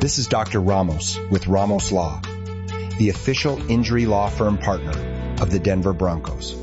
This is Dr. Ramos with Ramos Law, the official injury law firm partner of the Denver Broncos.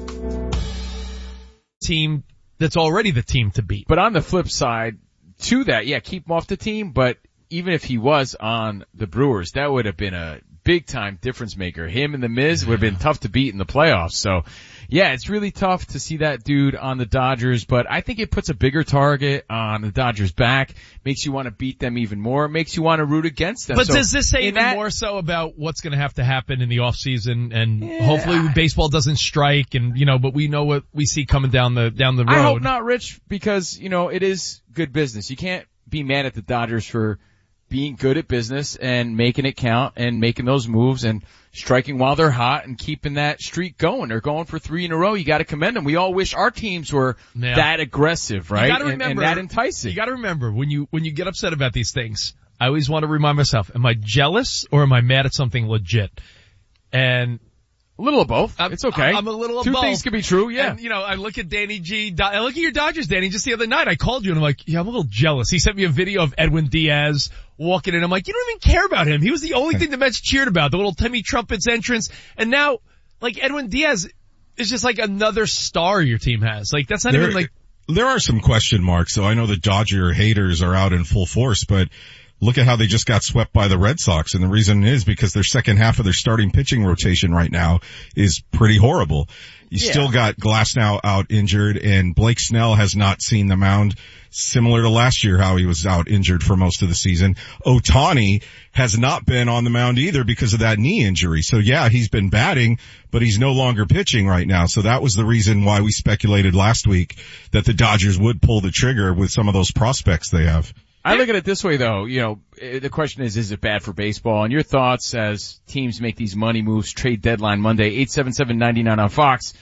Team that's already the team to beat. But on the flip side to that, yeah, keep him off the team, but even if he was on the Brewers, that would have been a big time difference maker. Him and the Miz would have been tough to beat in the playoffs. So yeah, it's really tough to see that dude on the Dodgers, but I think it puts a bigger target on the Dodgers' back, makes you want to beat them even more, makes you want to root against them. But so does this say even more so about what's going to have to happen in the off season, and hopefully baseball doesn't strike, and but we know what we see coming down the road. I hope not, Rich, because it is good business. You can't be mad at the Dodgers for being good at business and making it count and making those moves and striking while they're hot and keeping that streak going. They're going for 3 in a row. You got to commend them. We all wish our teams were that aggressive, right? And that enticing. You got to remember when you get upset about these things, I always want to remind myself, am I jealous or am I mad at something legit? And a little of both. It's okay. I'm a little of both. Two things can be true, yeah. And, I look at Danny G. I look at your Dodgers, Danny. Just the other night, I called you and I'm like, yeah, I'm a little jealous. He sent me a video of Edwin Diaz walking in. I'm like, you don't even care about him. He was the only thing the Mets cheered about, the little Timmy Trumpets entrance. And now, Edwin Diaz is just like another star your team has. That's not even like... There are some question marks, so I know the Dodger haters are out in full force, but look at how they just got swept by the Red Sox, and the reason is because their second half of their starting pitching rotation right now is pretty horrible. You still got Glasnow out injured, and Blake Snell has not seen the mound, similar to last year how he was out injured for most of the season. Ohtani has not been on the mound either because of that knee injury. So yeah, he's been batting, but he's no longer pitching right now. So that was the reason why we speculated last week that the Dodgers would pull the trigger with some of those prospects they have. I look at it this way though, the question is it bad for baseball? And your thoughts as teams make these money moves, trade deadline Monday, 877-99 on Fox.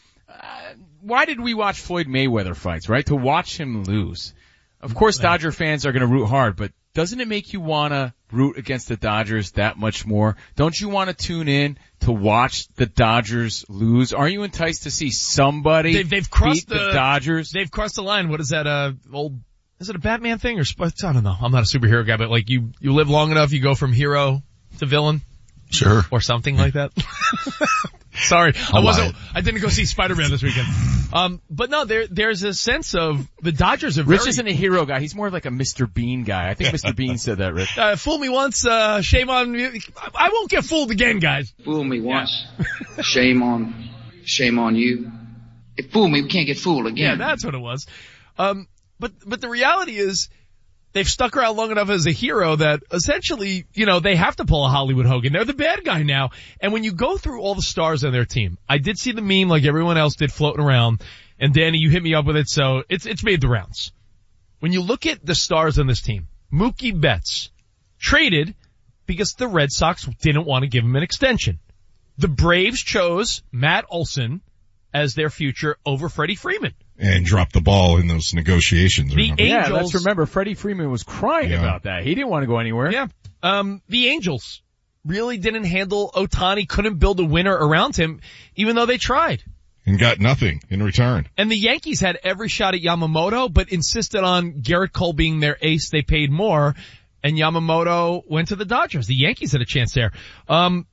Why did we watch Floyd Mayweather fights, right? To watch him lose. Of course, Dodger fans are going to root hard, but doesn't it make you want to root against the Dodgers that much more? Don't you want to tune in to watch the Dodgers lose? Are you enticed to see somebody they've crossed beat the Dodgers? They've crossed the line. What is that, is it a Batman thing or I don't know. I'm not a superhero guy, but you live long enough, you go from hero to villain. Sure. Or something like that. Sorry. I didn't go see Spider-Man this weekend. But no, there's a sense of the Dodgers are Rich isn't a hero guy. He's more like a Mr. Bean guy. I think Mr. Bean said that, Rich. Fool me once, shame on you. I won't get fooled again, guys. Fool me once, shame on you. If fool me, we can't get fooled again. Yeah, that's what it was. But the reality is, they've stuck around long enough as a hero that essentially, they have to pull a Hollywood Hogan. They're the bad guy now. And when you go through all the stars on their team, I did see the meme like everyone else did floating around. And Danny, you hit me up with it, so it's made the rounds. When you look at the stars on this team, Mookie Betts traded because the Red Sox didn't want to give him an extension. The Braves chose Matt Olson as their future over Freddie Freeman. And dropped the ball in those negotiations. Yeah, let's remember Freddie Freeman was crying about that. He didn't want to go anywhere. Yeah. The Angels really didn't handle Ohtani, couldn't build a winner around him, even though they tried. And got nothing in return. And the Yankees had every shot at Yamamoto, but insisted on Garrett Cole being their ace. They paid more, and Yamamoto went to the Dodgers. The Yankees had a chance there. Artie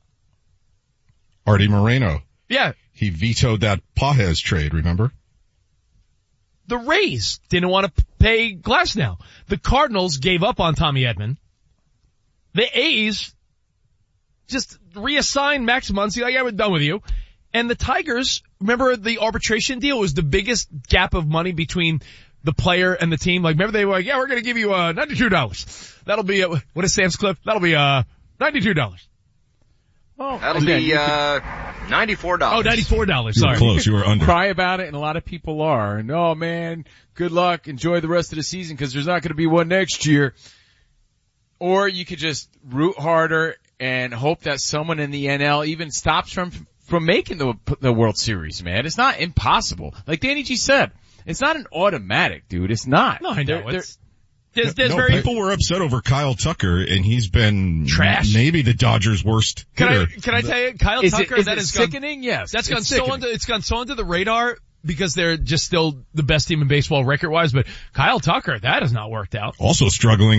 Moreno. Yeah. He vetoed that Pages trade, remember? The Rays didn't want to pay Glasnow. The Cardinals gave up on Tommy Edman. The A's just reassigned Max Muncy, like, we're done with you. And the Tigers, remember the arbitration deal was the biggest gap of money between the player and the team. Like, remember they were like, we're going to give you $92. That'll be, what is Sam's clip? That'll be $92. Oh, that'll be $94. Oh, $94. Sorry. You were close. You were under. Cry about it, and a lot of people are. And oh man, good luck. Enjoy the rest of the season because there's not going to be one next year. Or you could just root harder and hope that someone in the NL even stops from making the World Series. Man, it's not impossible. Like Danny G said, it's not an automatic, dude. It's not. No, I know. People were upset over Kyle Tucker, and he's been trash. Maybe the Dodgers' worst hitter. Can I tell you, Kyle Tucker? Is it sickening? Yes. That's gone so under the radar because they're just still the best team in baseball record-wise. But Kyle Tucker, that has not worked out. Also struggling